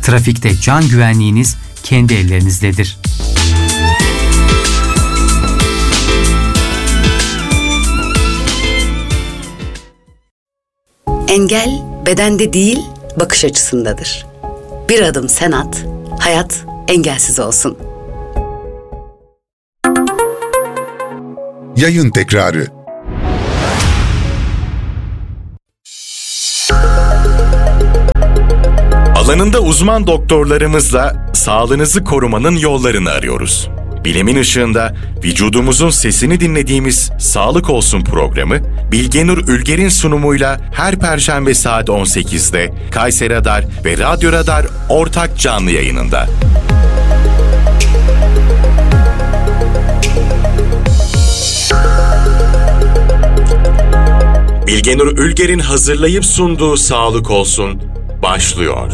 Trafikte can güvenliğiniz kendi ellerinizdedir. Engel bedende değil, bakış açısındadır. Bir adım sen at, hayat engelsiz olsun. Yayın tekrarı. Alanında uzman doktorlarımızla sağlığınızı korumanın yollarını arıyoruz. Bilimin ışığında vücudumuzun sesini dinlediğimiz Sağlık Olsun programı, Bilgenur Ülger'in sunumuyla her Perşembe saat 18'de Kayseri Radar ve Radyo Radar ortak canlı yayınında. Bilgenur Ülger'in hazırlayıp sunduğu Sağlık Olsun başlıyor.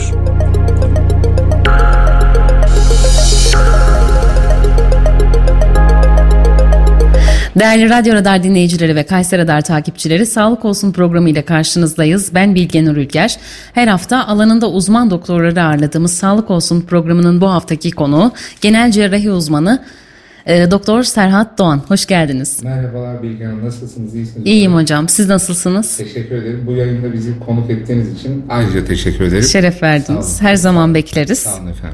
Değerli Radyo Radar dinleyicileri ve Kayseri Radar takipçileri, Sağlık Olsun programı ile karşınızdayız. Ben Bilgenur Ülger. Her hafta alanında uzman doktorları ağırladığımız Sağlık Olsun programının bu haftaki konuğu genel cerrahi uzmanı Doktor Serhat Doğan. Hoş geldiniz. Merhabalar Bilge Hanım, nasılsınız? İyisiniz? İyiyim hocam. Siz nasılsınız? Teşekkür ederim. Bu yayında bizi konuk ettiğiniz için ayrıca teşekkür ederim. Şeref verdiniz. Her zaman bekleriz. Sağ olun efendim.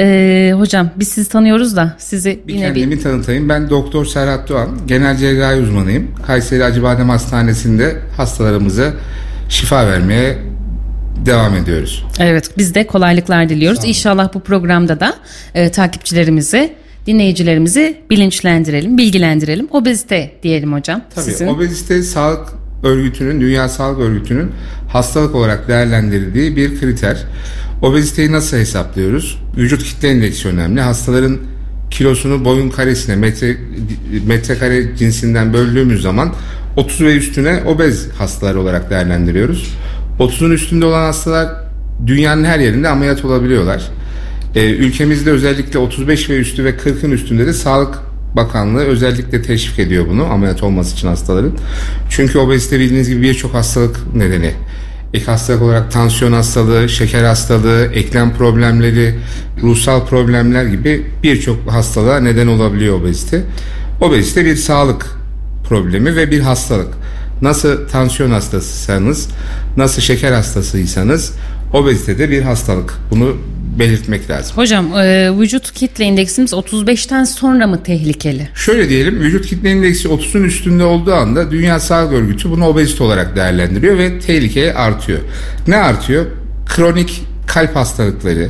Hocam biz sizi tanıyoruz da sizi kendimi tanıtayım. Ben Doktor Serhat Doğan, genel cerrahi uzmanıyım. Kayseri Acıbadem Hastanesi'nde hastalarımıza şifa vermeye devam ediyoruz. Evet, biz de kolaylıklar diliyoruz. İnşallah bu programda da takipçilerimizi, dinleyicilerimizi bilinçlendirelim, bilgilendirelim. Obezite diyelim hocam. Tabii, obezite Sağlık Örgütü'nün, Dünya Sağlık Örgütü'nün hastalık olarak değerlendirildiği bir kriter. Obeziteyi nasıl hesaplıyoruz? Vücut kitle endeksi önemli. Hastaların kilosunu boyun karesine, metrekare cinsinden böldüğümüz zaman 30 ve üstüne obez hastalar olarak değerlendiriyoruz. 30'un üstünde olan hastalar dünyanın her yerinde ameliyat olabiliyorlar. Ülkemizde özellikle 35 ve üstü ve 40'ın üstünde de Sağlık Bakanlığı özellikle teşvik ediyor bunu, ameliyat olması için hastaların. Çünkü obezite bildiğiniz gibi birçok hastalık nedeni. Ek hastalık olarak tansiyon hastalığı, şeker hastalığı, eklem problemleri, ruhsal problemler gibi birçok hastalığa neden olabiliyor obezite. Obezite bir sağlık problemi ve bir hastalık. Nasıl tansiyon hastasıysanız, nasıl şeker hastasıysanız obezite de bir hastalık. Bunu belirtmek lazım. Hocam vücut kitle indeksimiz 35'ten sonra mı tehlikeli? Şöyle diyelim, vücut kitle indeksi 30'un üstünde olduğu anda Dünya Sağlık Örgütü bunu obezite olarak değerlendiriyor ve tehlike artıyor. Ne artıyor? Kronik kalp hastalıkları,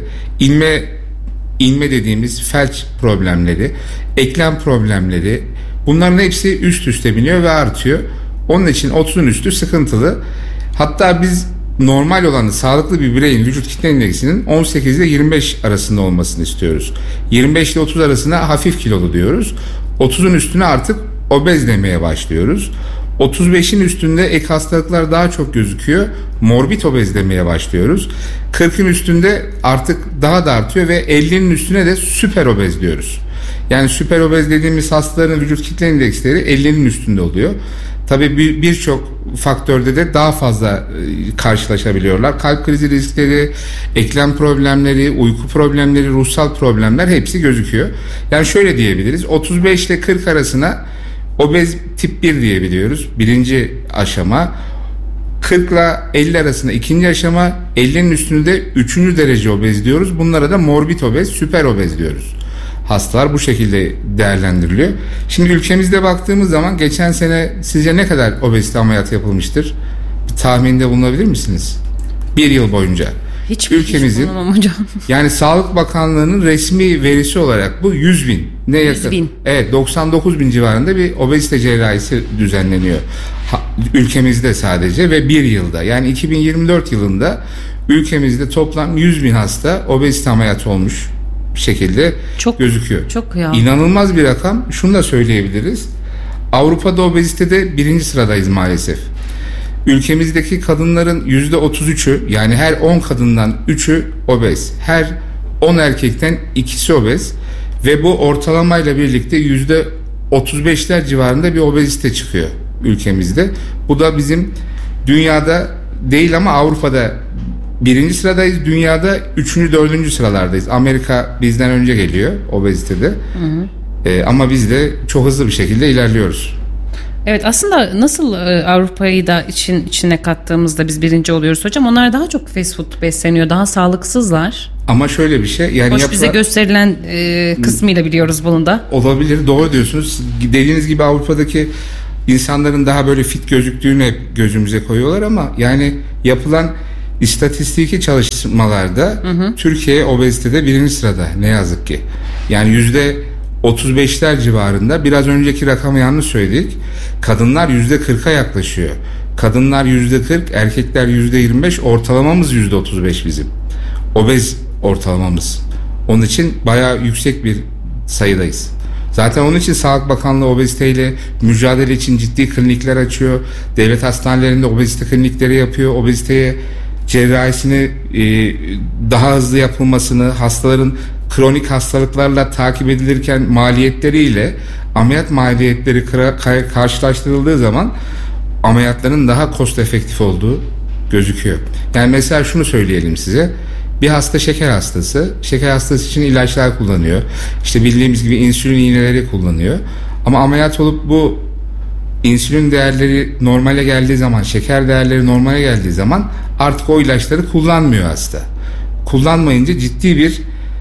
inme dediğimiz felç problemleri, eklem problemleri, bunların hepsi üst üste biniyor ve artıyor. Onun için 30'un üstü sıkıntılı. Hatta biz normal olanı, sağlıklı bir bireyin vücut kitle indeksinin 18 ile 25 arasında olmasını istiyoruz. 25 ile 30 arasına hafif kilolu diyoruz. 30'un üstüne artık obez demeye başlıyoruz. 35'in üstünde ek hastalıklar daha çok gözüküyor. Morbid obez demeye başlıyoruz. 40'ın üstünde artık daha da artıyor ve 50'nin üstüne de süper obez diyoruz. Yani süper obez dediğimiz hastaların vücut kitle indeksleri 50'nin üstünde oluyor. Tabii birçok faktörde de daha fazla karşılaşabiliyorlar. Kalp krizi riskleri, eklem problemleri, uyku problemleri, ruhsal problemler hepsi gözüküyor. Yani şöyle diyebiliriz, 35 ile 40 arasına obez tip 1 diyebiliyoruz. Birinci aşama. 40 ile 50 arasında ikinci aşama, 50'nin üstünde 3. derece obez diyoruz. Bunlara da morbid obez, süper obez diyoruz. Hastalar bu şekilde değerlendiriliyor. Şimdi ülkemizde baktığımız zaman geçen sene sizce ne kadar obezite ameliyatı yapılmıştır? Bir tahminde bulunabilir misiniz? Bir yıl boyunca. Ülkemizin, hocam. Yani Sağlık Bakanlığı'nın resmi verisi olarak bu 100 bin. Ne yakın? 100 bin. Evet, 99 bin civarında bir obezite cerrahisi düzenleniyor. Ülkemizde sadece ve bir yılda, yani 2024 yılında ülkemizde toplam 100 bin hasta obezite ameliyatı olmuş şekilde gözüküyor. Çok ya. İnanılmaz bir rakam. Şunu da söyleyebiliriz. Avrupa'da obezitede 1. sıradayız maalesef. Ülkemizdeki kadınların %33'ü, yani her 10 kadından 3'ü obez. Her 10 erkekten 2'si obez ve bu ortalamayla birlikte %35'ler civarında bir obezite çıkıyor ülkemizde. Bu da bizim dünyada değil ama Avrupa'da birinci sıradayız. Dünyada 3. 4. sıralardayız. Amerika bizden önce geliyor obezitede. Ama biz de çok hızlı bir şekilde ilerliyoruz. Evet, aslında nasıl Avrupa'yı da içine kattığımızda biz birinci oluyoruz hocam. Onlar daha çok fast food besleniyor. Daha sağlıksızlar. Ama şöyle bir şey. Yani hoş bize gösterilen kısmıyla biliyoruz bunu da. Olabilir, doğru diyorsunuz. Dediğiniz gibi Avrupa'daki insanların daha böyle fit gözüktüğünü hep gözümüze koyuyorlar ama yani yapılan istatistiki çalışmalarda Türkiye obezitede birinci sırada ne yazık ki. Yani %35'ler civarında. Biraz önceki rakamı yanlış söyledik. Kadınlar %40'a yaklaşıyor. Kadınlar %40, erkekler %25, ortalamamız %35 bizim. Obez ortalamamız. Onun için bayağı yüksek bir sayıdayız. Zaten onun için Sağlık Bakanlığı obeziteyle mücadele için ciddi klinikler açıyor. Devlet hastanelerinde obezite klinikleri yapıyor. Obeziteye cerrahisini daha hızlı yapılmasını, hastaların kronik hastalıklarla takip edilirken maliyetleriyle ameliyat maliyetleri karşılaştırıldığı zaman ameliyatların daha cost efektif olduğu gözüküyor. Yani mesela şunu söyleyelim size. Bir hasta şeker hastası. Şeker hastası için ilaçlar kullanıyor. İşte bildiğimiz gibi insülin iğneleri kullanıyor. Ama ameliyat olup bu insülin değerleri normale geldiği zaman, şeker değerleri normale geldiği zaman artık o ilaçları kullanmıyor hasta. Kullanmayınca ciddi bir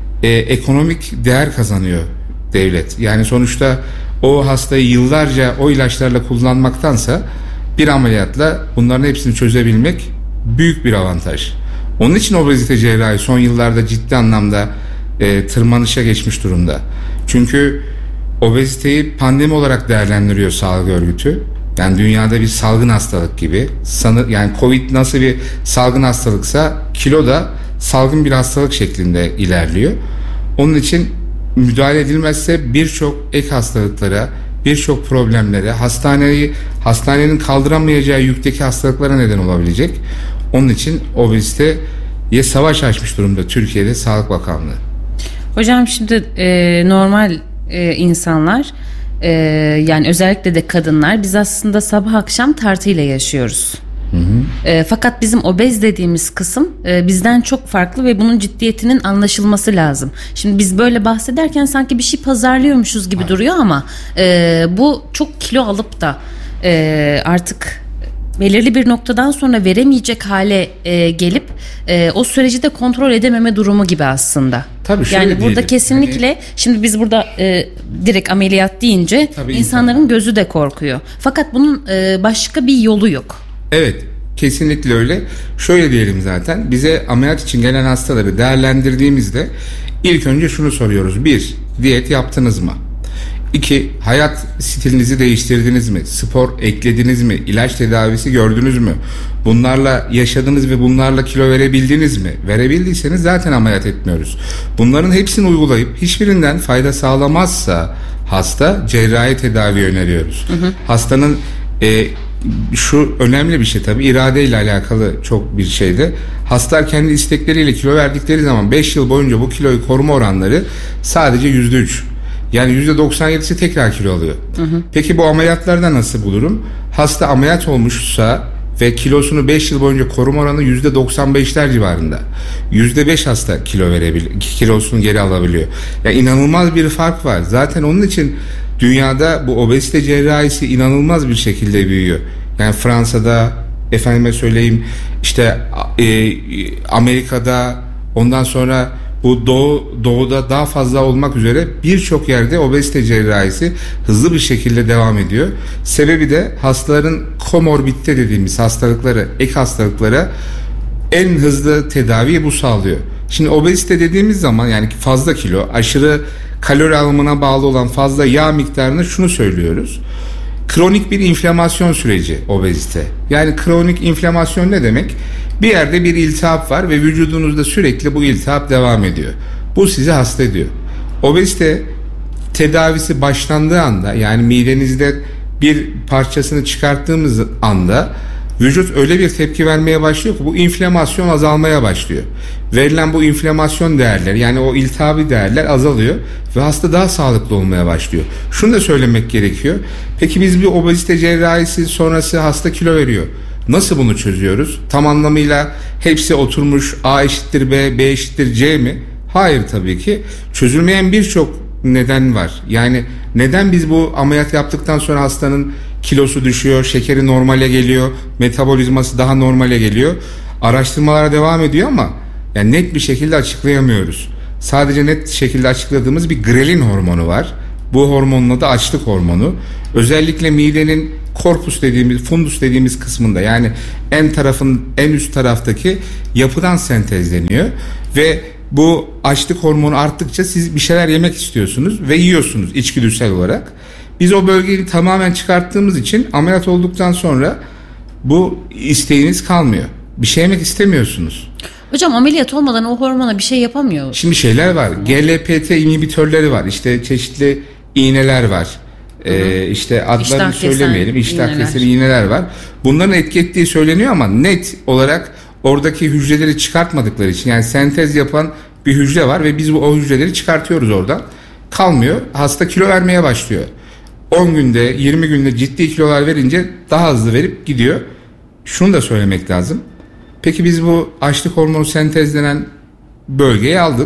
ekonomik değer kazanıyor devlet. Yani sonuçta o hastayı yıllarca o ilaçlarla kullanmaktansa bir ameliyatla bunların hepsini çözebilmek büyük bir avantaj. Onun için obezite cerrahi son yıllarda ciddi anlamda tırmanışa geçmiş durumda. Çünkü obeziteyi pandemi olarak değerlendiriyor Sağlık Örgütü. Yani dünyada bir salgın hastalık gibi. Yani Covid nasıl bir salgın hastalıksa kilo da salgın bir hastalık şeklinde ilerliyor. Onun için müdahale edilmezse birçok ek hastalıklara, birçok problemlere, hastanenin kaldıramayacağı yükteki hastalıklara neden olabilecek. Onun için obeziteye savaş açmış durumda Türkiye'de Sağlık Bakanlığı. Hocam şimdi normal insanlar yani özellikle de kadınlar biz aslında sabah akşam tartıyla yaşıyoruz. Fakat bizim obez dediğimiz kısım bizden çok farklı ve bunun ciddiyetinin anlaşılması lazım. Şimdi biz böyle bahsederken sanki bir şey pazarlıyormuşuz gibi duruyor ama bu çok kilo alıp da artık belirli bir noktadan sonra veremeyecek hale gelip o süreci de kontrol edememe durumu gibi aslında. Tabii şöyle yani burada diyelim. kesinlikle şimdi biz burada direkt ameliyat deyince insanların gözü de korkuyor. Fakat bunun başka bir yolu yok. Evet, kesinlikle öyle. Şöyle diyelim zaten, bize ameliyat için gelen hastaları değerlendirdiğimizde ilk önce şunu soruyoruz. 1. Diyet yaptınız mı? 2. Hayat stilinizi değiştirdiniz mi? Spor eklediniz mi? İlaç tedavisi gördünüz mü? Bunlarla yaşadınız ve bunlarla kilo verebildiniz mi? Verebildiyseniz zaten ameliyat etmiyoruz. Bunların hepsini uygulayıp hiçbirinden fayda sağlamazsa hasta cerrahi tedavi öneriyoruz. Hastanın şu önemli bir şey tabii, iradeyle alakalı çok bir şeyde. Hastalar kendi istekleriyle kilo verdikleri zaman 5 yıl boyunca bu kiloyu koruma oranları sadece %3. Yani %97'si tekrar kilo alıyor. Peki bu ameliyatlarda nasıl bulurum? Hasta ameliyat olmuşsa ve kilosunu 5 yıl boyunca koruma oranı %95'ler civarında. %5 hasta kilosunu geri alabiliyor. Yani inanılmaz bir fark var. Zaten onun için dünyada bu obezite cerrahisi inanılmaz bir şekilde büyüyor. Yani Fransa'da, efendime söyleyeyim işte Amerika'da, ondan sonra bu doğuda daha fazla olmak üzere birçok yerde obezite cerrahisi hızlı bir şekilde devam ediyor. Sebebi de hastaların komorbidite dediğimiz hastalıkları, ek hastalıklara en hızlı tedaviyi bu sağlıyor. Şimdi obezite dediğimiz zaman yani fazla kilo, aşırı kalori alımına bağlı olan fazla yağ miktarını şunu söylüyoruz. Kronik bir inflamasyon süreci obezite. Yani kronik inflamasyon ne demek? Bir yerde bir iltihap var ve vücudunuzda sürekli bu iltihap devam ediyor. Bu sizi hasta ediyor. Obezite tedavisi başlandığı anda, yani midenizde bir parçasını çıkarttığımız anda vücut öyle bir tepki vermeye başlıyor ki bu inflamasyon azalmaya başlıyor. Verilen bu inflamasyon değerleri, yani o iltihabi değerler azalıyor ve hasta daha sağlıklı olmaya başlıyor. Şunu da söylemek gerekiyor. Peki biz bir obezite cerrahisi sonrası hasta kilo veriyor. Nasıl bunu çözüyoruz? Tam anlamıyla hepsi oturmuş A eşittir B, B eşittir C mi? Hayır tabii ki. Çözülmeyen birçok neden var. Yani neden biz bu ameliyat yaptıktan sonra hastanın kilosu düşüyor, şekeri normale geliyor, metabolizması daha normale geliyor. Araştırmalara devam ediyor ama yani net bir şekilde açıklayamıyoruz. Sadece net şekilde açıkladığımız bir grelin hormonu var. Bu hormonun adı açlık hormonu. Özellikle midenin korpus dediğimiz, fundus dediğimiz kısmında, yani en üst taraftaki yapıdan sentezleniyor ve bu açlık hormonu arttıkça siz bir şeyler yemek istiyorsunuz ve yiyorsunuz içgüdüsel olarak. Biz o bölgeyi tamamen çıkarttığımız için ameliyat olduktan sonra bu isteğiniz kalmıyor. Bir şey yemek istemiyorsunuz. Hocam ameliyat olmadan o hormona bir şey yapamıyor. Şimdi şeyler var. GLP-1 inhibitörleri var. İşte çeşitli iğneler var. İşte adlarını söylemeyelim. İştah kesen iğneler var. Bunların etki ettiği söyleniyor ama net olarak oradaki hücreleri çıkartmadıkları için, yani sentez yapan bir hücre var ve biz o hücreleri çıkartıyoruz oradan. Kalmıyor. Hasta kilo vermeye başlıyor. 10 günde 20 günde ciddi kilolar verince daha hızlı verip gidiyor. Şunu da söylemek lazım. Peki biz bu açlık hormonu sentezlenen bölgeyi aldık.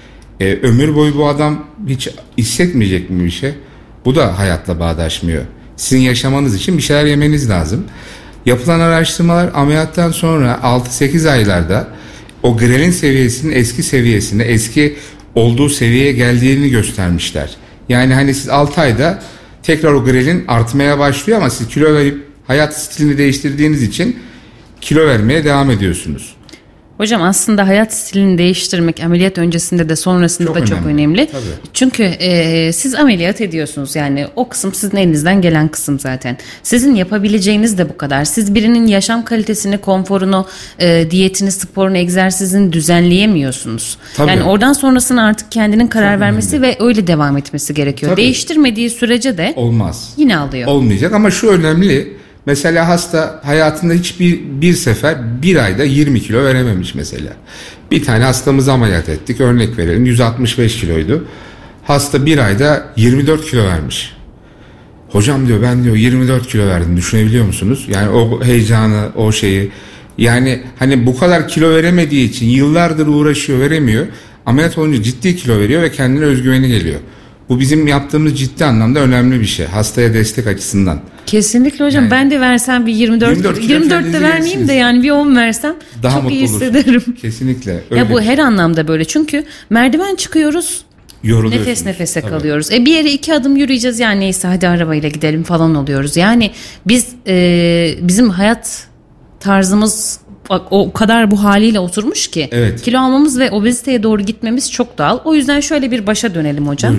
Ömür boyu bu adam hiç hissetmeyecek mi bir şey? Bu da hayatla bağdaşmıyor. Sizin yaşamanız için bir şeyler yemeniz lazım. Yapılan araştırmalar ameliyattan sonra 6-8 aylarda o grelin seviyesinin eski seviyesine, eski olduğu seviyeye geldiğini göstermişler. Yani hani siz 6 ayda tekrar o grelin artmaya başlıyor ama siz kilo verip hayat stilini değiştirdiğiniz için kilo vermeye devam ediyorsunuz. Hocam aslında hayat stilini değiştirmek ameliyat öncesinde de sonrasında da çok önemli. Tabii. Çünkü siz ameliyat ediyorsunuz, yani o kısım sizin elinizden gelen kısım zaten. Sizin yapabileceğiniz de bu kadar. Siz birinin yaşam kalitesini, konforunu, diyetini, sporunu, egzersizini düzenleyemiyorsunuz. Tabii. Yani oradan sonrasını artık kendinin karar vermesi ve öyle devam etmesi gerekiyor. Tabii. Değiştirmediği sürece de olmaz. Yine alıyor. Olmayacak ama şu önemli. Mesela hasta hayatında bir sefer bir ayda 20 kilo verememiş mesela. Bir tane hastamızı ameliyat ettik, örnek verelim, 165 kiloydu. Hasta bir ayda 24 kilo vermiş. Hocam diyor, ben diyor 24 kilo verdim, düşünebiliyor musunuz? Yani o heyecanı, o şeyi, yani hani bu kadar kilo veremediği için yıllardır uğraşıyor, veremiyor. Ameliyat olunca ciddi kilo veriyor ve kendine özgüveni geliyor. Bu bizim yaptığımız ciddi anlamda önemli bir şey. Hastaya destek açısından. Kesinlikle hocam. Yani, ben de versem bir 24 de vermeyeyim de yani bir 10 versem daha çok iyi hissederim. Kesinlikle. Öyle. Ya bu her anlamda böyle. Çünkü merdiven çıkıyoruz. Nefes nefese kalıyoruz. Bir yere 2 adım yürüyeceğiz, yani neyse hadi arabayla gidelim falan oluyoruz. Yani biz bizim hayat tarzımız o kadar bu haliyle oturmuş ki kilo almamız ve obeziteye doğru gitmemiz çok doğal. O yüzden şöyle bir başa dönelim hocam.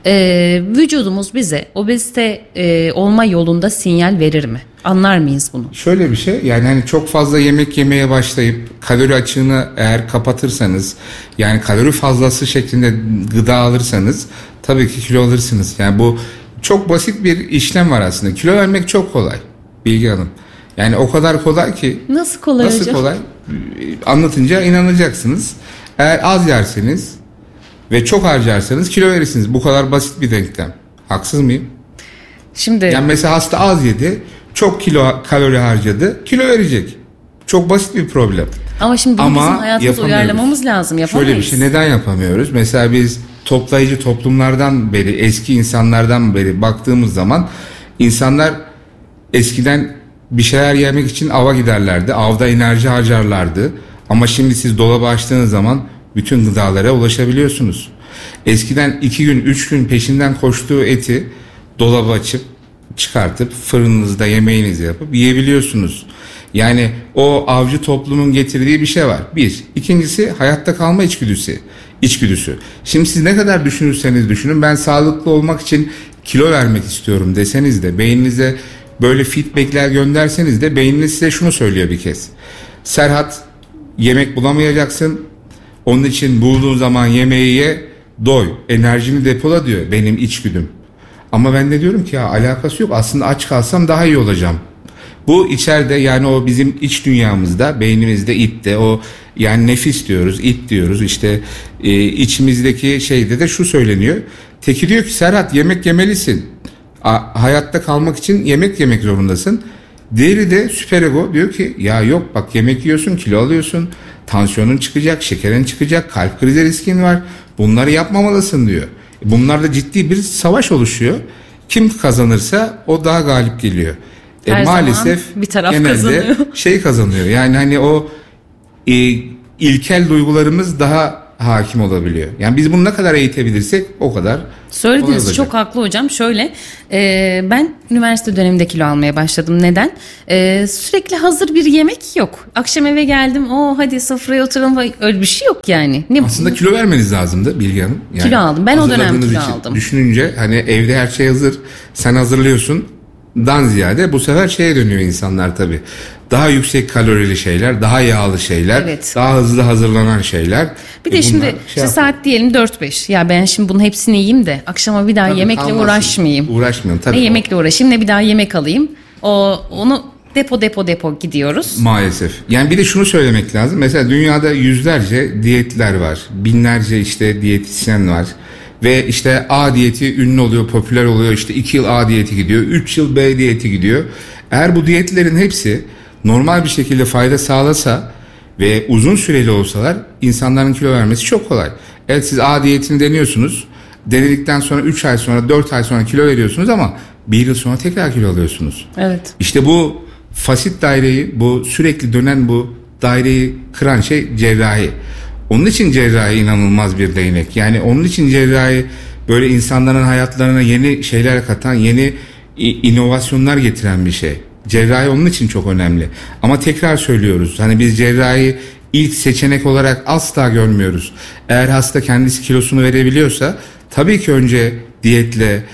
Vücudumuz bize obezite olma yolunda sinyal verir mi? Anlar mıyız bunu? Şöyle bir şey, yani hani çok fazla yemek yemeye başlayıp kalori açığını eğer kapatırsanız, yani kalori fazlası şeklinde gıda alırsanız tabii ki kilo alırsınız. Yani bu çok basit bir işlem var aslında. Kilo vermek çok kolay Bilge Hanım. Yani o kadar kolay ki. Nasıl kolay hocam? Nasıl kolay? Anlatınca inanacaksınız. Eğer az yerseniz ve çok harcarsanız kilo verirsiniz. Bu kadar basit bir denklem. Haksız mıyım? Şimdi yani mesela hasta az yedi, çok kalori harcadı, kilo verecek. Çok basit bir problem. Ama şimdi bunu bizim hayatımıza uyarlamamız lazım. Yapamayız. Şöyle bir şey, neden yapamıyoruz? Mesela biz toplayıcı toplumlardan beri, eski insanlardan beri baktığımız zaman insanlar eskiden bir şeyler yemek için ava giderlerdi. Avda enerji harcarlardı. Ama şimdi siz dolabı açtığınız zaman bütün gıdalara ulaşabiliyorsunuz. Eskiden 2 gün 3 gün peşinden koştuğu eti dolabı açıp çıkartıp fırınınızda yemeğinizi yapıp yiyebiliyorsunuz. Yani o avcı toplumun getirdiği bir şey var. Bir. İkincisi hayatta kalma içgüdüsü. Şimdi siz ne kadar düşünürseniz düşünün, ben sağlıklı olmak için kilo vermek istiyorum deseniz de, beyninize böyle feedbackler gönderseniz de beyniniz size şunu söylüyor bir kez. Serhat, yemek bulamayacaksın. Onun için bulduğun zaman yemeği ye, doy, enerjini depola diyor benim içgüdüm. Ama ben de diyorum ki ya alakası yok, aslında aç kalsam daha iyi olacağım. Bu içeride, yani o bizim iç dünyamızda, beynimizde, itte, o yani nefis diyoruz, it diyoruz, işte içimizdeki şeyde de şu söyleniyor. Teki diyor ki Serhat, yemek yemelisin. Hayatta kalmak için yemek yemek zorundasın. Diğeri de süperego, diyor ki ya yok bak yemek yiyorsun, kilo alıyorsun, tansiyonun çıkacak, şekerin çıkacak, kalp krizi riskin var. Bunları yapmamalısın diyor. Bunlarda ciddi bir savaş oluşuyor. Kim kazanırsa o daha galip geliyor. Maalesef bir taraf genelde kazanıyor. Kazanıyor. Yani hani o ilkel duygularımız daha hakim olabiliyor. Yani biz bunu ne kadar eğitebilirsek o kadar. Söylediğiniz çok haklı hocam. Şöyle ben üniversite döneminde kilo almaya başladım. Neden? Sürekli hazır bir yemek yok. Akşam eve geldim. Hadi sofraya oturalım. Öyle bir şey yok yani. Aslında kilo vermeniz lazımdı Bilge Hanım. Yani kilo aldım. Ben o dönem kilo aldım. Düşününce hani evde her şey hazır. Sen hazırlıyorsun. Dan ziyade bu sefer şeye dönüyor insanlar tabii. Daha yüksek kalorili şeyler, daha yağlı şeyler, evet, daha hızlı hazırlanan şeyler. Bir de şimdi saat diyelim 4-5. Ya ben şimdi bunun hepsini yiyeyim de akşama bir daha tabii yemekle uğraşmayayım. Uğraşmıyorum tabii. Ne yemekle uğraşayım ne bir daha yemek alayım. Onu depo gidiyoruz. Maalesef. Yani bir de şunu söylemek lazım. Mesela dünyada yüzlerce diyetler var. Binlerce işte diyetisyen var. Ve işte A diyeti ünlü oluyor, popüler oluyor. İşte 2 yıl A diyeti gidiyor, 3 yıl B diyeti gidiyor. Eğer bu diyetlerin hepsi normal bir şekilde fayda sağlasa ve uzun süreli olsalar insanların kilo vermesi çok kolay. Evet, siz A diyetini deniyorsunuz. Denedikten sonra 3 ay sonra 4 ay sonra kilo veriyorsunuz ama 1 yıl sonra tekrar kilo alıyorsunuz. Evet. İşte bu fasit daireyi, bu sürekli dönen bu daireyi kıran şey cerrahi. Onun için cerrahi inanılmaz bir değnek. Yani onun için cerrahi böyle insanların hayatlarına yeni şeyler katan, yeni inovasyonlar getiren bir şey. Cerrahi onun için çok önemli. Ama tekrar söylüyoruz. Hani biz cerrahi ilk seçenek olarak asla görmüyoruz. Eğer hasta kendisi kilosunu verebiliyorsa tabii ki önce diyetle,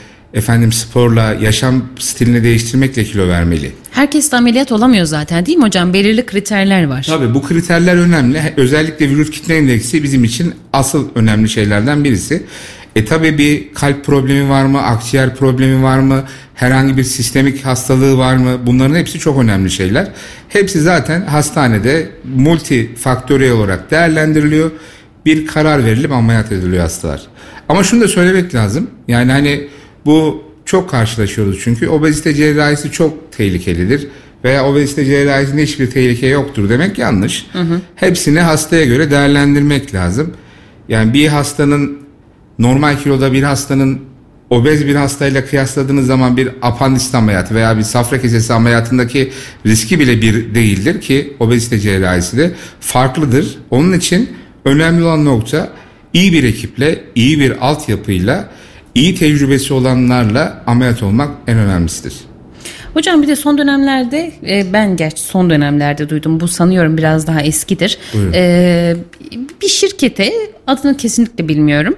sporla, yaşam stilini değiştirmekle kilo vermeli. Herkes de ameliyat olamıyor zaten değil mi hocam? Belirli kriterler var. Tabii bu kriterler önemli. Özellikle vücut kitle indeksi bizim için asıl önemli şeylerden birisi. Tabii bir kalp problemi var mı? Akciğer problemi var mı? Herhangi bir sistemik hastalığı var mı? Bunların hepsi çok önemli şeyler. Hepsi zaten hastanede multifaktöriyel olarak değerlendiriliyor. Bir karar verilip ameliyat ediliyor hastalar. Ama şunu da söylemek lazım. Yani hani bu çok karşılaşıyoruz çünkü obezite cerrahisi çok tehlikelidir veya obezite cerrahisinde hiçbir tehlike yoktur demek yanlış. Hepsini hastaya göre değerlendirmek lazım. Yani bir hastanın normal kiloda bir hastanın obez bir hastayla kıyasladığınız zaman bir apandist ameliyatı veya bir safra kesesi ameliyatındaki riski bile bir değildir ki obezite cerrahisi de farklıdır. Onun için önemli olan nokta iyi bir ekiple, iyi bir altyapıyla, İyi tecrübesi olanlarla ameliyat olmak en önemlisidir. Hocam bir de son dönemlerde ben gerçi son dönemlerde duydum, bu sanıyorum biraz daha eskidir. Bir şirkete, adını kesinlikle bilmiyorum,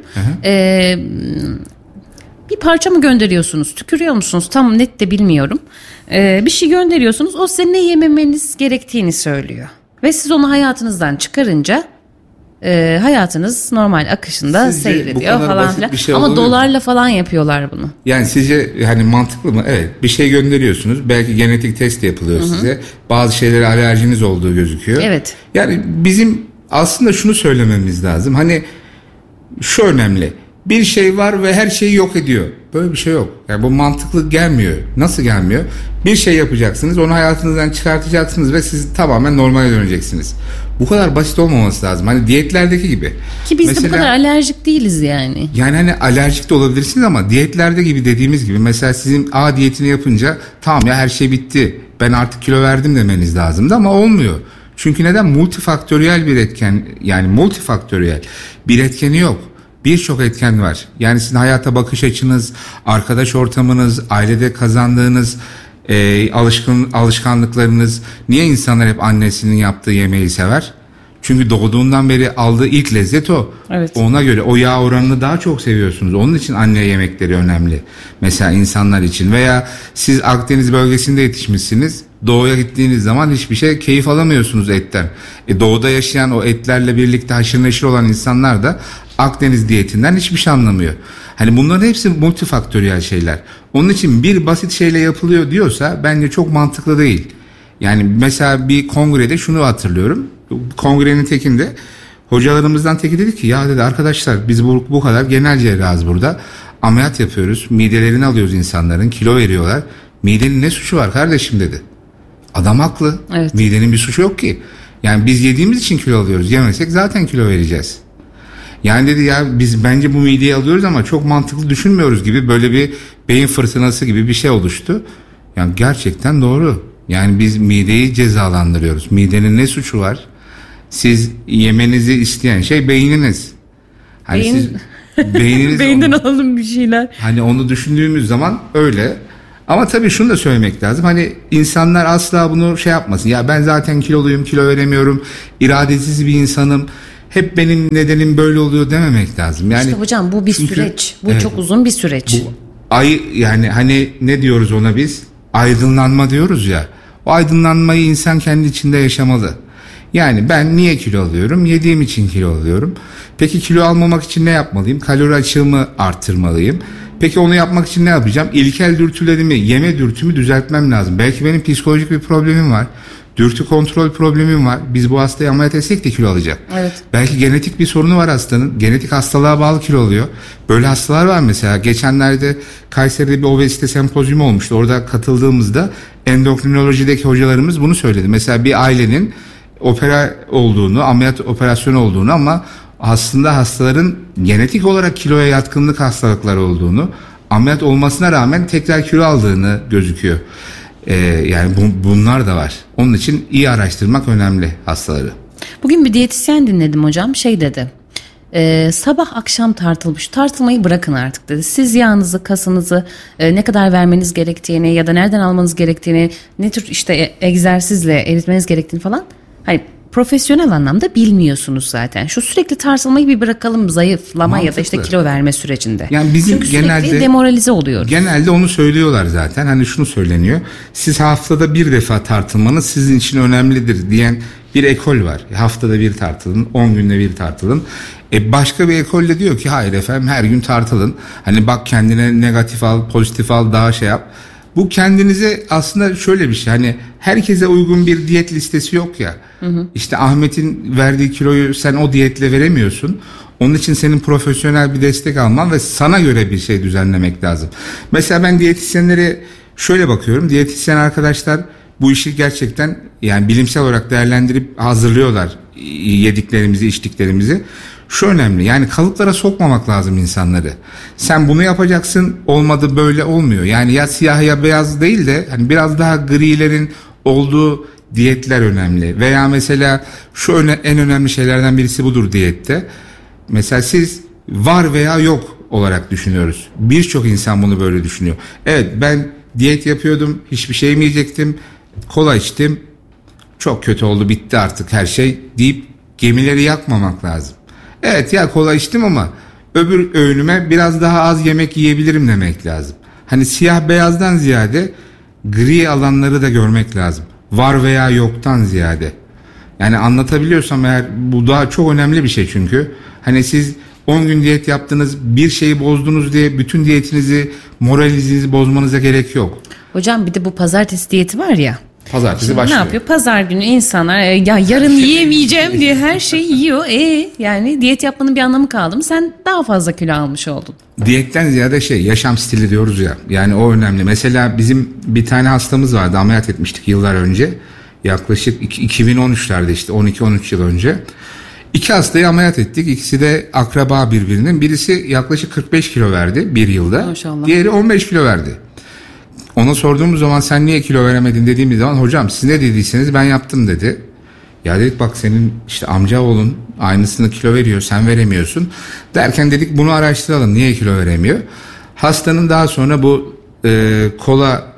bir parça mı gönderiyorsunuz, tükürüyor musunuz tam net de bilmiyorum, bir şey gönderiyorsunuz, o size ne yememeniz gerektiğini söylüyor ve siz onu hayatınızdan çıkarınca hayatınız normal akışında sizce seyrediyor falan filan. Şey ama dolarla falan yapıyorlar bunu. Yani sizce hani mantıklı mı? Evet, bir şey gönderiyorsunuz. Belki genetik test yapılıyor size. Bazı şeylere alerjiniz olduğu gözüküyor. Evet. Yani bizim aslında şunu söylememiz lazım. Hani şu önemli. Bir şey var ve her şeyi yok ediyor. Böyle bir şey yok. Yani bu mantıklı gelmiyor. Nasıl gelmiyor? Bir şey yapacaksınız, onu hayatınızdan çıkartacaksınız ve siz tamamen normale döneceksiniz. Bu kadar basit olmaması lazım. Hani diyetlerdeki gibi. Ki biz mesela, de bu kadar alerjik değiliz yani. Yani hani alerjik de olabilirsiniz ama diyetlerde gibi dediğimiz gibi mesela sizin A diyetini yapınca tamam ya her şey bitti, ben artık kilo verdim demeniz lazımdı ama olmuyor. Çünkü neden? Multifaktöriyel bir etken, yani multifaktöriyel bir etkeni yok. Birçok etken var. Yani sizin hayata bakış açınız, arkadaş ortamınız, ailede kazandığınız alışkanlıklarınız. Niye insanlar hep annesinin yaptığı yemeği sever? Çünkü doğduğundan beri aldığı ilk lezzet o. Evet. Ona göre o yağ oranını daha çok seviyorsunuz. Onun için anne yemekleri önemli. Mesela insanlar için. Veya siz Akdeniz bölgesinde yetişmişsiniz. Doğuya gittiğiniz zaman hiçbir şey keyif alamıyorsunuz etten. Doğuda yaşayan o etlerle birlikte haşır neşir olan insanlar da Akdeniz diyetinden hiçbir şey anlamıyor. Hani bunların hepsi multifaktöriyel şeyler. Onun için bir basit şeyle yapılıyor diyorsa bence çok mantıklı değil. Yani mesela bir kongrede şunu hatırlıyorum. Kongrenin tekinde hocalarımızdan teki dedi ki ya dedi arkadaşlar biz bu kadar genel cerrahız burada. Ameliyat yapıyoruz. Midelerini alıyoruz insanların. Kilo veriyorlar. Midenin ne suçu var kardeşim dedi. Adam haklı. Evet. Midenin bir suçu yok ki. Yani biz yediğimiz için kilo alıyoruz. Yemesek zaten kilo vereceğiz. Yani dedi ya biz bence bu mideyi alıyoruz ama çok mantıklı düşünmüyoruz gibi, böyle bir beyin fırtınası gibi bir şey oluştu. Yani gerçekten doğru. Yani biz mideyi cezalandırıyoruz. Midenin ne suçu var? Siz yemenizi isteyen şey beyniniz. Hani Beyin... siz beyniniz Beyinden alalım bir şeyler. Hani onu düşündüğümüz zaman öyle. Ama tabii şunu da söylemek lazım. Hani insanlar asla bunu şey yapmasın. Ya ben zaten kiloluyum, kilo veremiyorum, iradesiz bir insanım, hep benim nedenim böyle oluyor dememek lazım. Yani İşte hocam bu bir süreç. Bu evet, çok uzun bir süreç. Yani hani ne diyoruz ona biz? Aydınlanma diyoruz ya. O aydınlanmayı insan kendi içinde yaşamalı. Yani ben niye kilo alıyorum? Yediğim için kilo alıyorum. Peki kilo almamak için ne yapmalıyım? Kalori açığımı arttırmalıyım. Peki onu yapmak için ne yapacağım? İlkel dürtülerimi, yeme dürtümü düzeltmem lazım. Belki benim psikolojik bir problemim var. Dürtü kontrol problemim var. Biz bu hastayı ameliyat etsek de kilo alacak. Evet. Belki genetik bir sorunu var hastanın. Genetik hastalığa bağlı kilo alıyor. Böyle hastalar var mesela. Geçenlerde Kayseri'de bir obezite sempozyumu olmuştu. Orada katıldığımızda endokrinolojideki hocalarımız bunu söyledi. Mesela bir ailenin ameliyat operasyonu olduğunu ama aslında hastaların genetik olarak kiloya yatkınlık hastalıkları olduğunu, ameliyat olmasına rağmen tekrar kilo aldığını gözüküyor. Yani bunlar da var. Onun için iyi araştırmak önemli hastaları. Bugün bir diyetisyen dinledim hocam, şey dedi. Sabah akşam tartılmış. Tartılmayı bırakın artık dedi. Siz yağınızı, kasınızı ne kadar vermeniz gerektiğini ya da nereden almanız gerektiğini, ne tür işte egzersizle eritmeniz gerektiğini falan, hani profesyonel anlamda bilmiyorsunuz zaten. Şu sürekli tartılmayı bir bırakalım, zayıflama mantıklı ya da işte kilo verme sürecinde. Yani bizim çünkü sürekli demoralize oluyoruz. Genelde onu söylüyorlar zaten. Hani şunu söyleniyor. Siz haftada bir defa tartılmanız sizin için önemlidir diyen bir ekol var. Haftada bir tartılın, 10 günde bir tartılın. Başka bir ekol de diyor ki hayır efendim her gün tartılın. Hani bak kendine negatif al, pozitif al, daha şey yap. Bu kendinize aslında şöyle bir şey, hani herkese uygun bir diyet listesi yok ya. İşte Ahmet'in verdiği kiloyu sen o diyetle veremiyorsun. Onun için senin profesyonel bir destek alman ve sana göre bir şey düzenlemek lazım. Mesela ben diyetisyenlere şöyle bakıyorum. Diyetisyen arkadaşlar bu işi gerçekten yani bilimsel olarak değerlendirip hazırlıyorlar yediklerimizi, içtiklerimizi. Şu önemli, yani kalıplara sokmamak lazım insanları. Sen bunu yapacaksın, olmadı böyle olmuyor. Yani ya siyah ya beyaz değil de hani biraz daha grilerin olduğu diyetler önemli. Veya mesela en önemli şeylerden birisi budur diyette. Mesela siz var veya yok olarak düşünüyoruz. Birçok insan bunu böyle düşünüyor. Evet, ben diyet yapıyordum, hiçbir şey yemeyecektim, kola içtim, çok kötü oldu, bitti artık her şey deyip gemileri yakmamak lazım. Evet ya kola içtim ama öbür öğünüme biraz daha az yemek yiyebilirim demek lazım. Hani siyah beyazdan ziyade gri alanları da görmek lazım. Var veya yoktan ziyade. Yani anlatabiliyorsam eğer, bu daha çok önemli bir şey çünkü. Hani siz 10 gün diyet yaptınız, bir şeyi bozdunuz diye bütün diyetinizi, moralinizi bozmanıza gerek yok. Hocam bir de bu pazartesi diyeti var ya. Pazartesi şimdi başlıyor. Ne yapıyor? Pazar günü insanlar ya yarın yiyemeyeceğim diye her şeyi yiyor. Yani diyet yapmanın bir anlamı kaldı mı? Sen daha fazla kilo almış oldun. Diyetten ziyade yaşam stili diyoruz ya. Yani o önemli. Mesela bizim bir tane hastamız vardı. Ameliyat etmiştik yıllar önce. Yaklaşık 2013'lerde işte 12-13 yıl önce. 2 hastayı ameliyat ettik. İkisi de akraba birbirinin. Birisi yaklaşık 45 kilo verdi bir yılda. Maşallah. Diğeri 15 kilo verdi. Ona sorduğumuz zaman sen niye kilo veremedin dediğimiz zaman hocam siz ne dediyseniz ben yaptım dedi. Ya dedik bak senin işte amca oğlun aynısını kilo veriyor, sen veremiyorsun. Derken dedik bunu araştıralım, niye kilo veremiyor. Hastanın daha sonra bu kola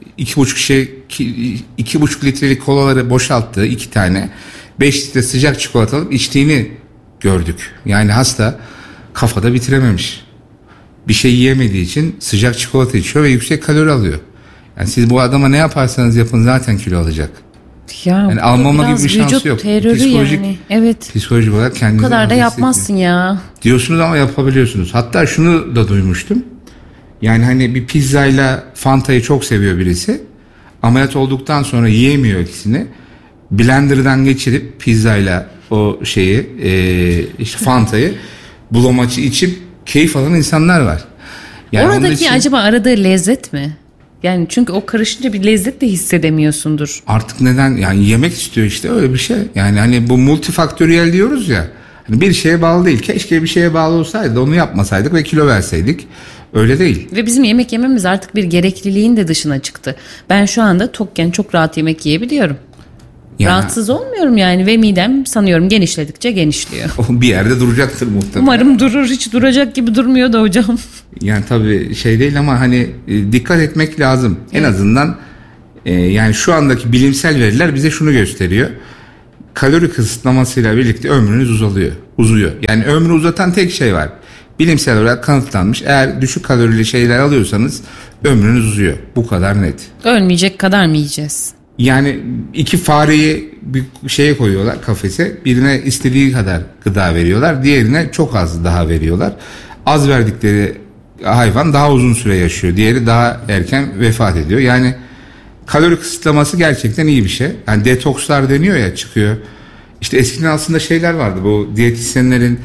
2,5 litrelik kolaları boşalttığı 2 tane 5 litre sıcak çikolata alıp içtiğini gördük. Yani hasta kafada bitirememiş. Bir şey yiyemediği için sıcak çikolata içiyor ve yüksek kalori alıyor. Yani siz bu adama ne yaparsanız yapın zaten kilo alacak. Yani almama gibi bir şansı yok. Psikolojik, yani. Evet. Psikolojik olarak kendinizi... Bu kadar da yapmazsın ya. Diyorsunuz ama yapabiliyorsunuz. Hatta şunu da duymuştum. Yani hani bir pizzayla Fanta'yı çok seviyor birisi. Ameliyat olduktan sonra yiyemiyor ikisini. Blender'dan geçirip pizzayla o işte Fanta'yı bulamaçı içip keyif alan insanlar var. Yani oradaki için... acaba aradığı lezzet mi? Yani çünkü o karışınca bir lezzet de hissedemiyorsundur. Artık neden? Yani yemek istiyor işte, öyle bir şey. Yani hani bu multifaktöriyel diyoruz ya. Hani bir şeye bağlı değil. Keşke bir şeye bağlı olsaydı, onu yapmasaydık ve kilo verseydik. Öyle değil. Ve bizim yemek yememiz artık bir gerekliliğin de dışına çıktı. Ben şu anda tokken çok rahat yemek yiyebiliyorum. Yani, rahatsız olmuyorum yani ve midem sanıyorum genişledikçe genişliyor. o bir yerde duracaktır muhtemelen. Umarım durur. Hiç duracak gibi durmuyor da hocam. Yani tabii şey değil ama hani dikkat etmek lazım. En azından yani şu andaki bilimsel veriler bize şunu gösteriyor. Kalori kısıtlamasıyla birlikte ömrünüz uzuyor. Yani ömrü uzatan tek şey var. Bilimsel olarak kanıtlanmış. Eğer düşük kalorili şeyler alıyorsanız ömrünüz uzuyor. Bu kadar net. Ölmeyecek kadar mı yiyeceğiz? Yani 2 fareyi bir şeye koyuyorlar, kafese. Birine istediği kadar gıda veriyorlar. Diğerine çok az daha veriyorlar. Az verdikleri hayvan daha uzun süre yaşıyor. Diğeri daha erken vefat ediyor. Yani kalori kısıtlaması gerçekten iyi bir şey. Yani detokslar deniyor ya, çıkıyor. İşte eskiden aslında şeyler vardı. Bu diyetisyenlerin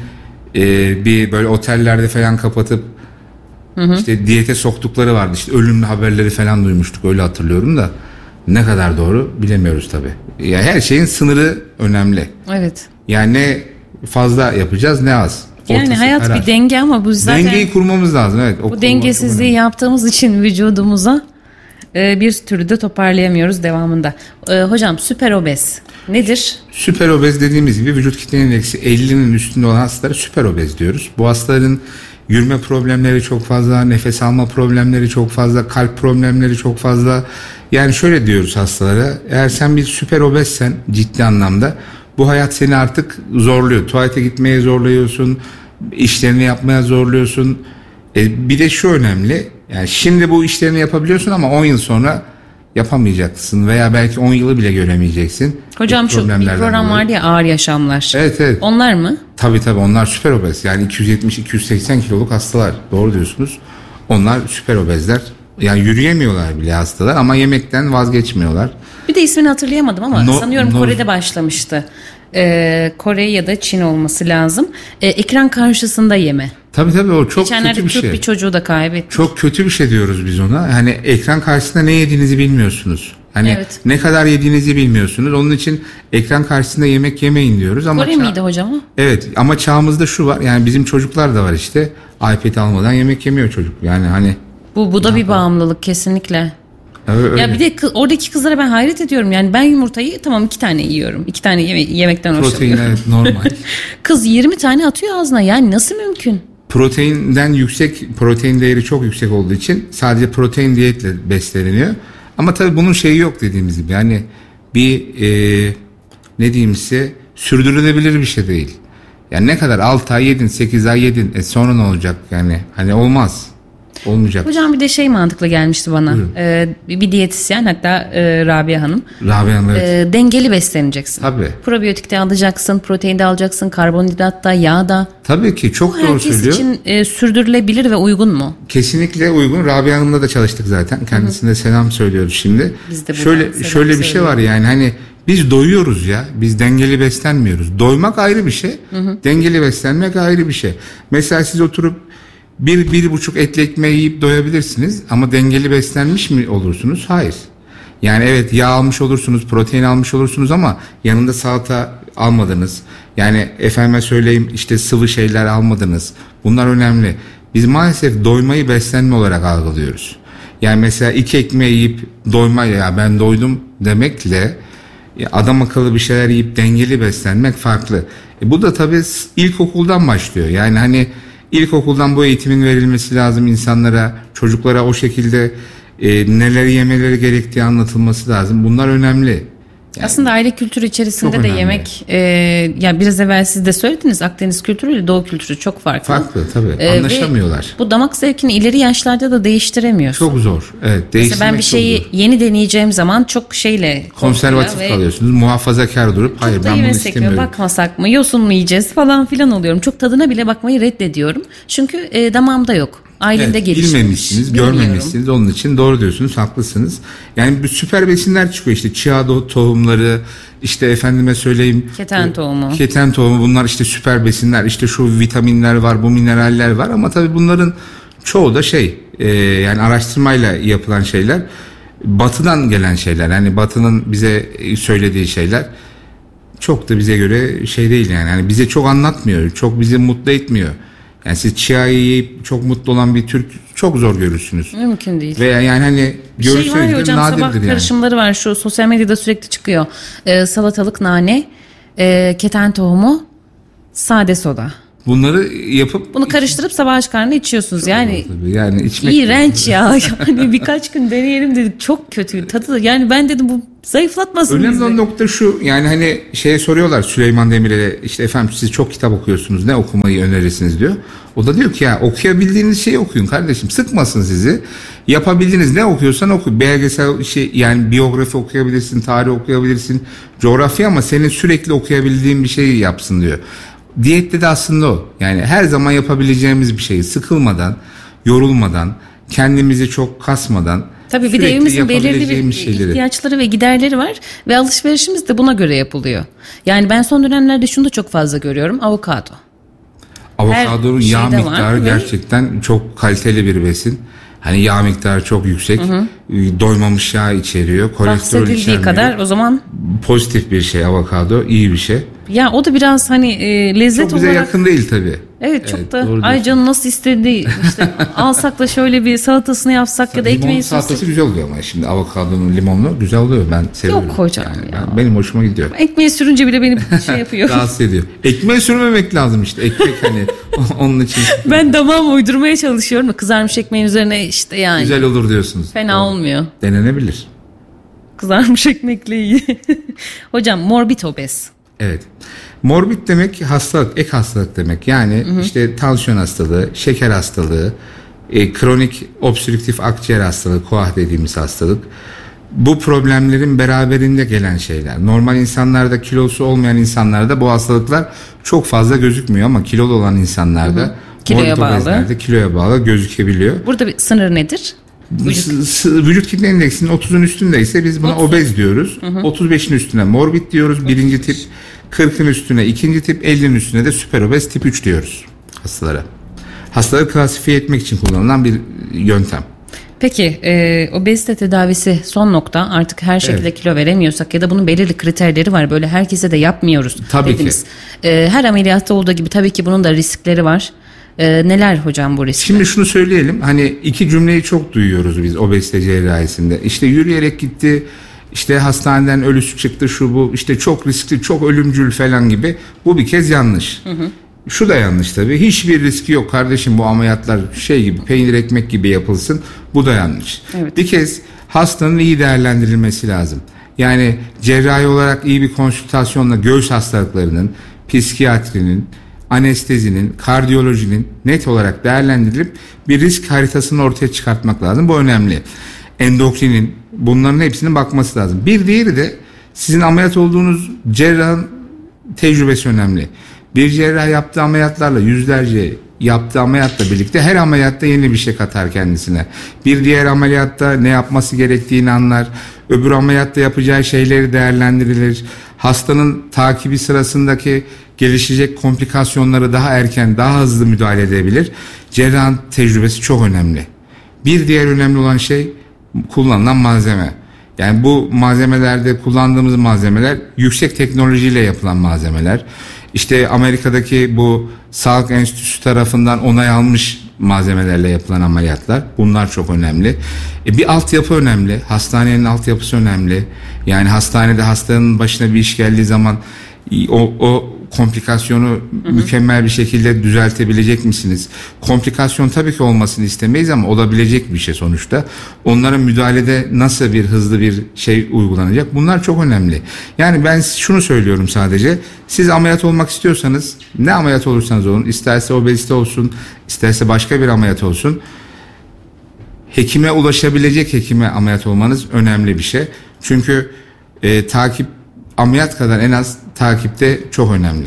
bir böyle otellerde falan kapatıp işte diyete soktukları vardı. İşte ölümlü haberleri falan duymuştuk. Öyle hatırlıyorum da. Ne kadar doğru bilemiyoruz tabii. Ya her şeyin sınırı önemli. Evet. Yani ne fazla yapacağız ne az. Yani Ortası hayat karar. bir denge ama bu zaten dengeyi kurmamız lazım. Evet. Bu dengesizliği yaptığımız için vücudumuza bir türlü de toparlayamıyoruz devamında. Hocam süper obez nedir? Süper obez dediğimiz gibi vücut kitle indeksi 50'nin üstünde olan hastalara süper obez diyoruz. Bu hastaların yürüme problemleri çok fazla, nefes alma problemleri çok fazla, kalp problemleri çok fazla. Yani şöyle diyoruz hastalara, eğer sen bir süper obezsen ciddi anlamda bu hayat seni artık zorluyor. Tuvalete gitmeye zorluyorsun, işlerini yapmaya zorluyorsun. Bir de şu önemli, yani şimdi bu işlerini yapabiliyorsun ama 10 yıl sonra yapamayacaksın veya belki 10 yılı bile göremeyeceksin. Hocam şu bir program vardı ya, ağır yaşamlar. Evet. Onlar mı? Tabii onlar süper obez. Yani 270-280 kiloluk hastalar. Doğru diyorsunuz. Onlar süper obezler. Yani yürüyemiyorlar bile hastalar ama yemekten vazgeçmiyorlar. Bir de ismini hatırlayamadım ama sanıyorum Kore'de başlamıştı. Kore ya da Çin olması lazım. Ekran karşısında yeme. Tabii o çok kötü bir şey. Bir çocuğu da kaybettik. Çok kötü bir şey diyoruz biz ona. Hani ekran karşısında ne yediğinizi bilmiyorsunuz. Hani evet. Ne kadar yediğinizi bilmiyorsunuz. Onun için ekran karşısında yemek yemeyin diyoruz. Ama Kore miydi hocam o? Evet ama çağımızda şu var. Yani bizim çocuklar da var işte. iPad almadan yemek yemiyor çocuk. Yani hani. Bu da bir bağımlılık kesinlikle. Öyle. Ya bir de oradaki kızlara ben hayret ediyorum. Yani ben yumurtayı tamam 2 tane yiyorum. 2 tane yemekten hoşlanıyorum. Protein evet normal. Kız 20 tane atıyor ağzına. Yani nasıl mümkün? Proteinden protein değeri çok yüksek olduğu için sadece protein diyetle besleniyor. Ama tabii bunun şeyi yok dediğimiz gibi. Yani bir ne diyeyim size, sürdürülebilir bir şey değil. Yani ne kadar 6 ay yedin, 8 ay yedin, sonra ne olacak yani? Hani olmaz. Olmayacak. Hocam bir de şey mantıklı gelmişti bana. Bir diyetisyen, hatta Rabia Hanım. Rabia Hanım evet. Dengeli besleneceksin. Tabii. Probiyotik de alacaksın, protein de alacaksın, karbonhidrat da, yağ da. Tabii ki çok doğru söylüyor. Herkes için sürdürülebilir ve uygun mu? Kesinlikle uygun. Rabia Hanım'la da çalıştık zaten. Kendisine selam söylüyoruz şimdi. Biz de şöyle bir şey var yani hani biz doyuyoruz ya. Biz dengeli beslenmiyoruz. Doymak ayrı bir şey. Dengeli beslenmek ayrı bir şey. Mesela siz oturup 1-1,5 etli ekmeği yiyip doyabilirsiniz ama dengeli beslenmiş mi olursunuz? Hayır. Yani evet yağ almış olursunuz, protein almış olursunuz ama yanında salata almadınız. Yani efendime söyleyeyim işte sıvı şeyler almadınız. Bunlar önemli. Biz maalesef doymayı beslenme olarak algılıyoruz. Yani mesela 2 ekmeği yiyip doymayla ya ben doydum demekle adam akıllı bir şeyler yiyip dengeli beslenmek farklı. Bu da tabii ilkokuldan başlıyor. Yani hani İlkokuldan bu eğitimin verilmesi lazım insanlara, çocuklara o şekilde neler yemeleri gerektiği anlatılması lazım. Bunlar önemli. Yani, aslında aile kültürü içerisinde de yemek, ya biraz evvel siz de söylediniz, Akdeniz kültürüyle Doğu kültürü çok farklı. Farklı tabii, anlaşamıyorlar. Bu damak zevkini ileri yaşlarda da değiştiremiyorsun. Çok zor, evet. Mesela ben bir şeyi yeni deneyeceğim zaman çok konservatif kalıyorsunuz, muhafazakar durup hayır ben bunu istemiyorum. Bakmasak mı, yosun mu yiyeceğiz falan filan oluyorum. Çok tadına bile bakmayı reddediyorum. Çünkü damağımda yok. Ailemde gelişmiş. Bilmemişsiniz, görmemişsiniz. Onun için doğru diyorsunuz, haklısınız. Yani bir süper besinler çıkıyor işte chia tohumları, işte efendime söyleyeyim keten tohumu bunlar işte süper besinler, işte şu vitaminler var, bu mineraller var ama tabii bunların çoğu da yani araştırmayla yapılan şeyler, batıdan gelen şeyler. Yani batının bize söylediği şeyler çok da bize göre değil yani. Yani bize çok anlatmıyor, çok bizi mutlu etmiyor. Yani siz chia'yı yiyip çok mutlu olan bir Türk çok zor görürsünüz. Mümkün değil. Veya yani hani görürseniz var ya hocam, nadirdir sabah yani. karışımları var, şu sosyal medyada sürekli çıkıyor. Salatalık, nane, keten tohumu, sade soda. Bunları yapıp Bunu karıştırıp sabah aç karnına içiyorsunuz. Yani yani içmek iğrenç ya. Yani birkaç gün deneyelim dedik. Çok kötü tadı da. Yani ben dedim bu zayıflatmasın bizi. önemli olan nokta şu, yani hani soruyorlar Süleyman Demirel'e, işte efendim siz çok kitap okuyorsunuz, ne okumayı önerirsiniz diyor. O da diyor ki ya okuyabildiğiniz şeyi okuyun kardeşim, sıkmasın sizi. Yapabildiğiniz ne okuyorsan oku. Belgesel yani biyografi okuyabilirsin, tarih okuyabilirsin, coğrafya, ama senin sürekli okuyabildiğin bir şeyi yapsın diyor. Diyette de aslında o. Yani her zaman yapabileceğimiz bir şeyi, sıkılmadan, yorulmadan, kendimizi çok kasmadan, tabii bir de evimizin belirli bir şeyleri. ihtiyaçları ve giderleri var ve alışverişimiz de buna göre yapılıyor. Yani ben son dönemlerde şunu da çok fazla görüyorum: avokado. Avokadonun yağ şeyde miktarı var gerçekten çok kaliteli bir besin. Hani yağ miktarı çok yüksek. Doymamış yağ içeriyor. Kolesterol bahsedildiği içermiyor. kadar o zaman Pozitif bir şey avokado, iyi bir şey. ya o da biraz hani lezzet Çok bize olarak yakın değil tabii. evet çok da doğru ay diyorsun. canım nasıl istedi işte alsak da şöyle bir salatasını yapsak ya da Limon ekmeği salatası sürsek. güzel oluyor ama şimdi avokadonun limonlu güzel oluyor. Ben seviyorum. Yok hocam ya. Benim hoşuma gidiyor. Ekmeği sürünce bile beni yapıyor. Rahatsız ediyor. Ekmeğe sürmemek lazım işte. Ekmek hani onun için. Ben damağımı uydurmaya çalışıyorum. Kızarmış ekmeğin üzerine işte yani. Güzel olur diyorsunuz. Fena Doğru. olmuyor. Denenebilir. Kızarmış ekmekle iyi. Hocam morbid obez. Evet. Morbid demek hastalık, ek hastalık demek. Yani işte tansiyon hastalığı, şeker hastalığı, kronik obstrüktif akciğer hastalığı, KOAH dediğimiz hastalık. Bu problemlerin beraberinde gelen şeyler. Normal insanlarda, kilosu olmayan insanlarda bu hastalıklar çok fazla gözükmüyor ama kilolu olan insanlarda Kiloya morbid obezlerde kiloya bağlı gözükebiliyor. Burada bir sınır nedir? Vücut kitle indeksinin 30'un üstündeyse biz buna obez diyoruz. 35'in üstüne morbid diyoruz, birinci tip. 40'ın üstüne ikinci tip, 50'nin üstüne de süper obez tip 3 diyoruz hastalara. Hastaları klasifiye etmek için kullanılan bir yöntem. Peki obezite tedavisi son nokta, artık her şekilde kilo veremiyorsak ya da bunun belirli kriterleri var, böyle herkese de yapmıyoruz Tabii dediniz. Her ameliyatta olduğu gibi tabii ki bunun da riskleri var. Neler hocam bu riskler? Şimdi şunu söyleyelim, hani iki cümleyi çok duyuyoruz biz obezite cerrahisinde. İşte yürüyerek gitti, işte hastaneden ölüsü çıktı, şu bu, işte çok riskli, çok ölümcül falan gibi. Bu bir kez yanlış. Şu da yanlış tabii. Hiçbir riski yok kardeşim, bu ameliyatlar gibi peynir ekmek gibi yapılsın. Bu da yanlış. Evet. Bir kez hastanın iyi değerlendirilmesi lazım. Yani cerrahi olarak iyi bir konsültasyonla göğüs hastalıklarının, psikiyatrinin, anestezinin, kardiyolojinin net olarak değerlendirilip bir risk haritasını ortaya çıkartmak lazım. Bu önemli. Endokrinin, bunların hepsinin bakması lazım. Bir diğeri de sizin ameliyat olduğunuz cerrahın tecrübesi önemli. Bir cerrah yaptığı ameliyatlarla, yüzlerce yaptığı ameliyatla birlikte her ameliyatta yeni bir şey katar kendisine. Bir diğer ameliyatta ne yapması gerektiğini anlar. Öbür ameliyatta yapacağı şeyleri değerlendirilir. Hastanın takibi sırasındaki gelişecek komplikasyonları daha erken, daha hızlı müdahale edebilir. Cerrahın tecrübesi çok önemli. Bir diğer önemli olan şey kullanılan malzeme. Yani bu malzemelerde kullandığımız malzemeler yüksek teknolojiyle yapılan malzemeler. İşte Amerika'daki bu Sağlık Enstitüsü tarafından onay almış malzemelerle yapılan ameliyatlar. Bunlar çok önemli. Bir altyapı önemli. Hastanenin altyapısı önemli. Yani hastanede hastanın başına bir iş geldiği zaman o komplikasyonu mükemmel bir şekilde düzeltebilecek misiniz? Komplikasyon tabii ki olmasını istemeyiz ama olabilecek bir şey sonuçta. Onlara müdahalede nasıl bir hızlı bir şey uygulanacak? Bunlar çok önemli. Yani ben şunu söylüyorum sadece. Siz ameliyat olmak istiyorsanız, ne ameliyat olursanız olun, isterse obezite olsun, isterse başka bir ameliyat olsun, hekime ulaşabilecek hekime ameliyat olmanız önemli bir şey. Çünkü takip ameliyat kadar en az takipte çok önemli.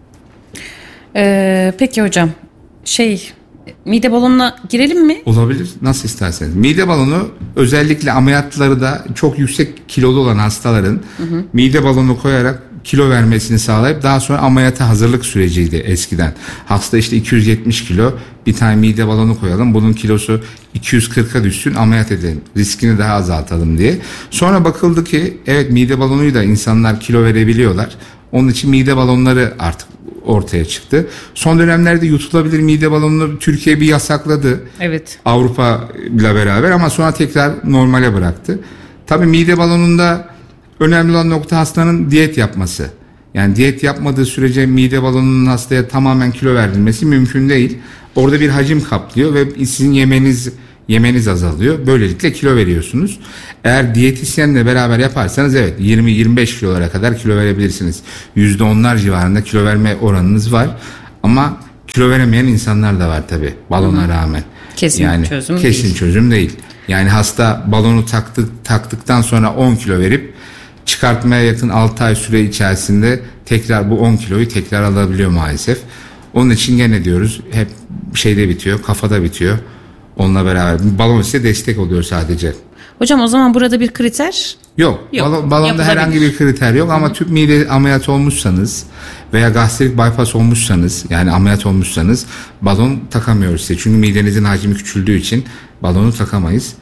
Peki hocam, mide balonuna girelim mi? Olabilir, nasıl isterseniz. Mide balonu özellikle ameliyatları da çok yüksek kilolu olan hastaların mide balonu koyarak kilo vermesini sağlayıp daha sonra ameliyata hazırlık süreciydi eskiden. Hasta işte 270 kilo, bir tane mide balonu koyalım, bunun kilosu 240'a düşsün, ameliyat edelim, riskini daha azaltalım diye. Sonra bakıldı ki evet, mide balonuyla da insanlar kilo verebiliyorlar. Onun için mide balonları artık ortaya çıktı. Son dönemlerde yutulabilir mide balonunu Türkiye bir yasakladı. Evet. Avrupa ile beraber, ama sonra tekrar normale bıraktı. Tabii mide balonunda önemli olan nokta hastanın diyet yapması. Yani diyet yapmadığı sürece mide balonunun hastaya tamamen kilo verdirmesi mümkün değil. Orada bir hacim kaplıyor ve sizin yemeniz azalıyor. Böylelikle kilo veriyorsunuz. Eğer diyetisyenle beraber yaparsanız evet 20-25 kilolara kadar kilo verebilirsiniz. %10'lar civarında kilo verme oranınız var. Ama kilo veremeyen insanlar da var tabii, balona rağmen. Kesin çözüm değil. Yani hasta balonu taktıktan sonra 10 kilo verip çıkartmaya yakın 6 ay süre içerisinde tekrar bu 10 kiloyu tekrar alabiliyor maalesef. Onun için gene diyoruz, hep şeyde bitiyor, kafada bitiyor. Onunla beraber balon size destek oluyor sadece. Hocam o zaman burada bir kriter yok. Balonda herhangi bir kriter yok. Ama tüp mide ameliyat olmuşsanız veya gastrik bypass olmuşsanız, yani ameliyat olmuşsanız balon takamıyoruz size. Çünkü midenizin hacmi küçüldüğü için balonu takamayız.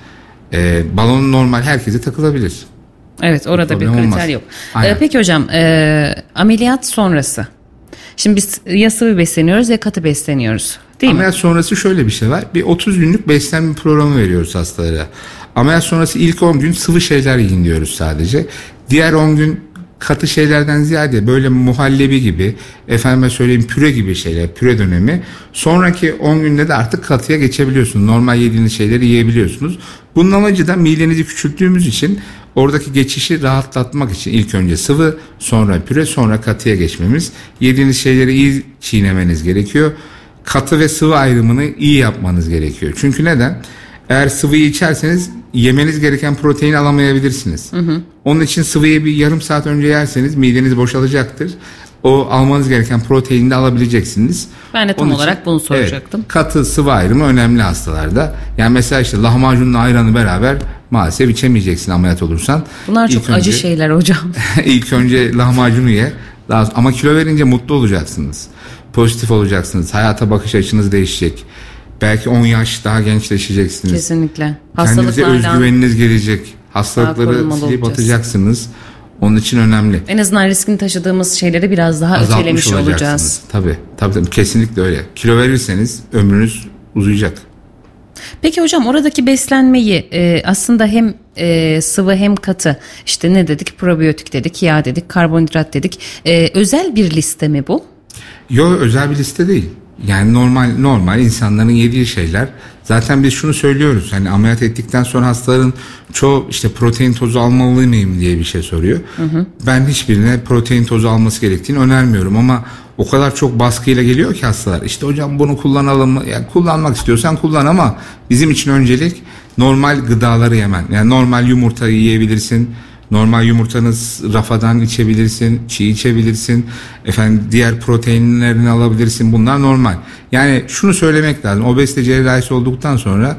Balon normal herkese takılabilir. Evet, orada bir kriter olmaz. Yok. Peki hocam, ameliyat sonrası. Şimdi biz ya sıvı besleniyoruz ya katı besleniyoruz. Değil ameliyat mi? sonrası şöyle bir şey var. Bir 30 günlük beslenme programı veriyoruz hastalara. Ameliyat sonrası ilk 10 gün sıvı şeyler yiyin diyoruz sadece. Diğer 10 gün katı şeylerden ziyade böyle muhallebi gibi, efendime söyleyeyim püre gibi şeyler, püre dönemi. Sonraki 10 günde de artık katıya geçebiliyorsunuz. Normal yediğiniz şeyleri yiyebiliyorsunuz. Bunun amacı da midenizi küçülttüğümüz için oradaki geçişi rahatlatmak için ilk önce sıvı, sonra püre, sonra katıya geçmemiz. Yediğiniz şeyleri iyi çiğnemeniz gerekiyor. Katı ve sıvı ayrımını iyi yapmanız gerekiyor. Çünkü neden? Eğer sıvıyı içerseniz yemeniz gereken proteini alamayabilirsiniz. Onun için sıvıyı bir yarım saat önce yerseniz mideniz boşalacaktır. O almanız gereken proteini de alabileceksiniz. Ben de tam olarak bunu soracaktım. Evet, katı sıvı ayrımı önemli hastalarda. Yani mesela işte lahmacunla ayranı beraber maalesef içemeyeceksin ameliyat olursan. Bunlar çok acı şeyler hocam. İlk önce lahmacunu ye. Ama kilo verince mutlu olacaksınız. Pozitif olacaksınız. Hayata bakış açınız değişecek. Belki 10 yaş daha gençleşeceksiniz. Kesinlikle. Kendinize özgüveniniz gelecek. Hastalıkları silip atacaksınız. Onun için önemli. En azından riskini taşıdığımız şeyleri biraz daha ötelemiş olacağız. Tabii, kesinlikle öyle. Kilo verirseniz ömrünüz uzayacak. Peki hocam, oradaki beslenmeyi aslında hem sıvı hem katı, işte ne dedik, probiyotik dedik, yağ dedik, karbonhidrat dedik. Özel bir liste mi bu? Yok, özel bir liste değil. Yani normal insanların yediği şeyler. Zaten biz şunu söylüyoruz. Hani ameliyat ettikten sonra hastaların çoğu işte protein tozu almalı mıyım diye bir şey soruyor. Ben hiçbirine protein tozu alması gerektiğini önermiyorum, ama o kadar çok baskıyla geliyor ki hastalar. İşte hocam bunu kullanalım mı? Yani kullanmak istiyorsan kullan, ama bizim için öncelik normal gıdaları yemen. Yani normal yumurtayı yiyebilirsin. Normal yumurtanız rafadan içebilirsin, çiğ içebilirsin, diğer proteinlerini alabilirsin. Bunlar normal. Yani şunu söylemek lazım. Obezite cerrahisi olduktan sonra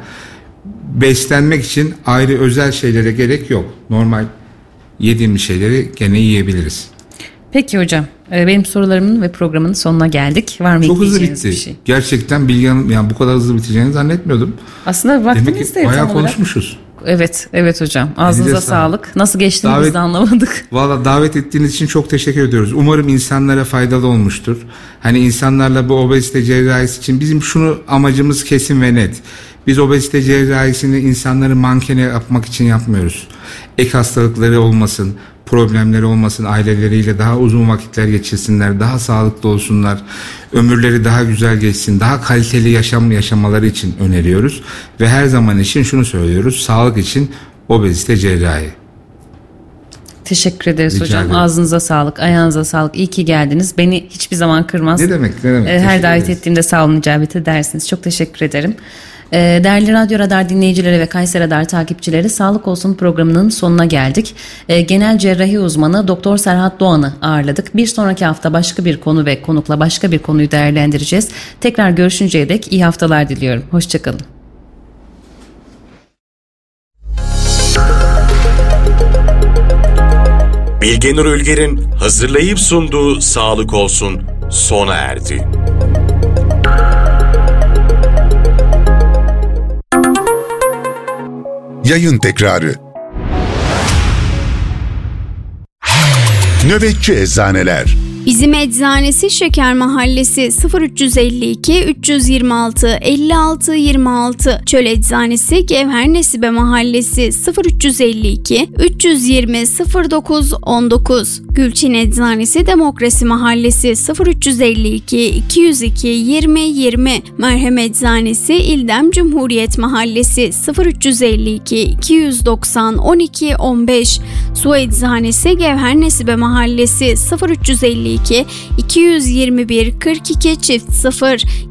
beslenmek için ayrı özel şeylere gerek yok. Normal yediğimiz şeyleri gene yiyebiliriz. Peki hocam, benim sorularımın ve programın sonuna geldik. Var mı çok hızlı ekleyeceğiniz bitti. Bir şey? Gerçekten Bilge Hanım, yani bu kadar hızlı biteceğini zannetmiyordum. Aslında vaktimiz de bayağı konuşmuşuz. Evet hocam. Ağzınıza sağlık. Nasıl geçtiğini biz de anlamadık. Valla davet ettiğiniz için çok teşekkür ediyoruz. Umarım insanlara faydalı olmuştur. Hani insanlarla bu obezite cerrahisi için bizim şunu amacımız kesin ve net. Biz obezite cerrahisini insanları mankene yapmak için yapmıyoruz. Ek hastalıkları olmasın, problemleri olmasın, aileleriyle daha uzun vakitler geçirsinler, daha sağlıklı olsunlar, ömürleri daha güzel geçsin, daha kaliteli yaşam yaşamaları için öneriyoruz. Ve her zaman için şunu söylüyoruz: sağlık için obezite cerrahi. Teşekkür ederiz Rica hocam. ederim. Ağzınıza sağlık, ayağınıza sağlık. İyi ki geldiniz. Beni hiçbir zaman kırmaz. Ne demek? Her davet ettiğimde sağ olun, icabet edersiniz. Çok teşekkür ederim. Değerli Radyo Radar dinleyicileri ve Kayseri Radar takipçileri, Sağlık Olsun programının sonuna geldik. Genel cerrahi uzmanı Doktor Serhat Doğan'ı ağırladık. Bir sonraki hafta başka bir konu ve konukla başka bir konuyu değerlendireceğiz. Tekrar görüşünceye dek iyi haftalar diliyorum. Hoşçakalın. Bilgenur Ülger'in hazırlayıp sunduğu Sağlık Olsun sona erdi. Yayın tekrarı. Nöbetçi Eczaneler. Bizim Eczanesi Şeker Mahallesi 0352 326 56 26. Çöl Eczanesi Gevher Nesibe Mahallesi 0352 320 09 19. Gülçin Eczanesi Demokrasi Mahallesi 0352 202 20 20. Merhem Eczanesi İldem Cumhuriyet Mahallesi 0352 290 12 15. Su Eczanesi Gevher Nesibe Mahallesi 0352 221 42 çift 0.